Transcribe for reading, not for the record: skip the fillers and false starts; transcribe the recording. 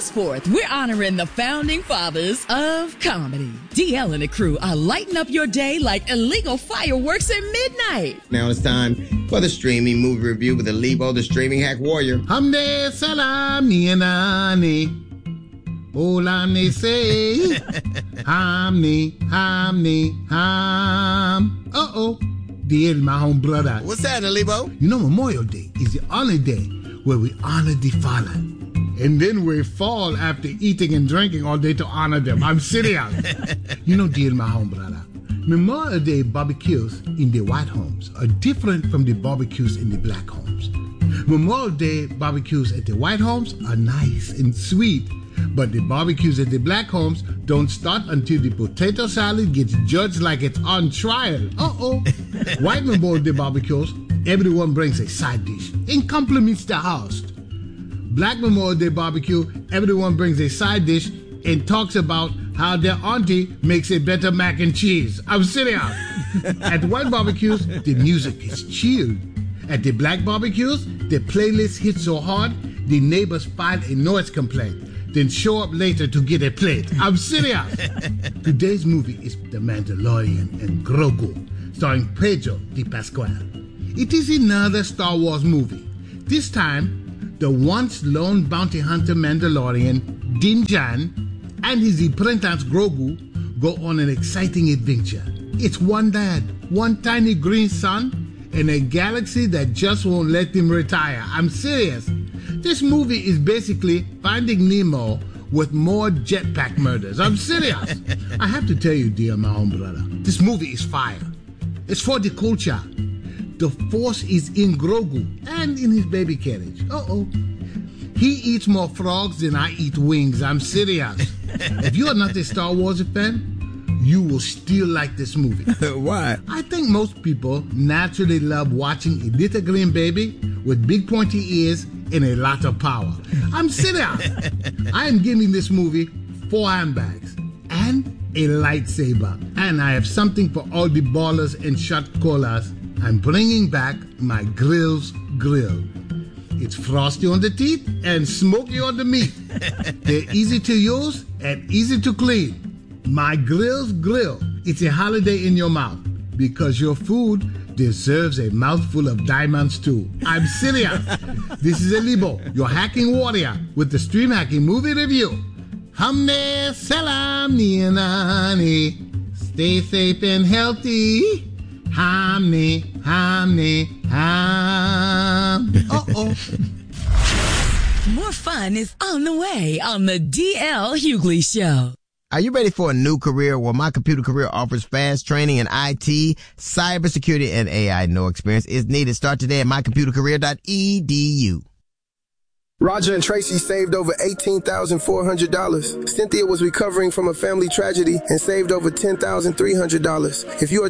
August 4th, we're honoring the founding fathers of comedy. DL and the crew are lighting up your day like illegal fireworks at midnight. Now it's time for the streaming movie review with Alibo, the streaming hack warrior. Hamde salam niyanani. Olamne say. Hamni. Uh-oh. DL, my home brother. What's that, Alibo? You know, Memorial Day is the only day where we honor the fallen. And then we fall after eating and drinking all day to honor them. I'm serious. You know, dear my home brother, Memorial Day barbecues in the white homes are different from the barbecues in the black homes. Memorial Day barbecues at the white homes are nice and sweet, but the barbecues at the black homes don't start until the potato salad gets judged like it's on trial. Uh-oh. White Memorial Day barbecues, everyone brings a side dish and compliments the host. Black Memorial Day barbecue, everyone brings a side dish and talks about how their auntie makes a better mac and cheese. I'm serious. At the white barbecues, the music is chilled. At the black barbecues, the playlist hits so hard, the neighbors file a noise complaint, then show up later to get a plate. I'm serious. Today's movie is The Mandalorian and Grogu, starring Pedro de Pascal. It is another Star Wars movie. This time, the once lone bounty hunter Mandalorian, Din Djarin, and his apprentice Grogu go on an exciting adventure. It's one dad, one tiny green son, and a galaxy that just won't let him retire. I'm serious. This movie is basically Finding Nemo with more jetpack murders. I'm serious. I have to tell you, dear my own brother, this movie is fire. It's for the culture. The Force is in Grogu and in his baby carriage. Uh-oh. He eats more frogs than I eat wings. I'm serious. If you are not a Star Wars fan, you will still like this movie. Why? I think most people naturally love watching a little green baby with big pointy ears and a lot of power. I'm serious. I am giving this movie 4 handbags and a lightsaber. And I have something for all the ballers and shot callers. I'm bringing back my Grill's Grill. It's frosty on the teeth and smoky on the meat. They're easy to use and easy to clean. My Grill's Grill. It's a holiday in your mouth because your food deserves a mouthful of diamonds too. I'm serious. This is Alibo, your hacking warrior, with the Stream Hacking Movie Review. Hamne salam niyanani. Stay safe and healthy. Hamni. Uh-oh. More fun is on the way on the DL Hughley Show. Are you ready for a new career? Well, My Computer Career offers fast training in IT, cybersecurity, and AI. No experience is needed. Start today at mycomputercareer.edu. Roger and Tracy saved over $18,400. Cynthia was recovering from a family tragedy and saved over $10,300. If you are